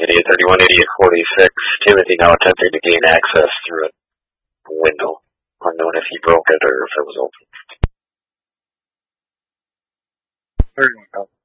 Idiot 31, Idiot 46. Timothy now attempting to gain access through a window. Unknown if he broke it or if it was open. Third window.